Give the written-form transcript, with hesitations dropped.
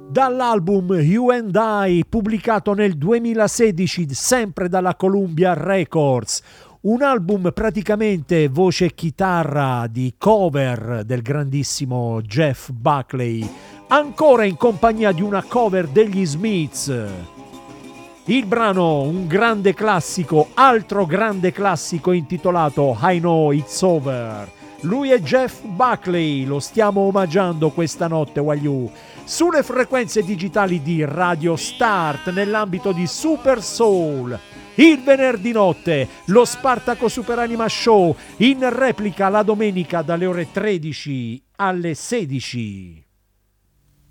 Dall'album You and I, pubblicato nel 2016 sempre dalla Columbia Records, un album praticamente voce e chitarra di cover del grandissimo Jeff Buckley, ancora in compagnia di una cover degli Smiths. Il brano, un grande classico, altro grande classico intitolato I Know It's Over. Lui è Jeff Buckley, lo stiamo omaggiando questa notte, Wagyu, sulle frequenze digitali di Radio Start nell'ambito di Super Soul. Il venerdì notte, lo Spartaco Super Anima Show, in replica la domenica dalle ore 13 alle 16.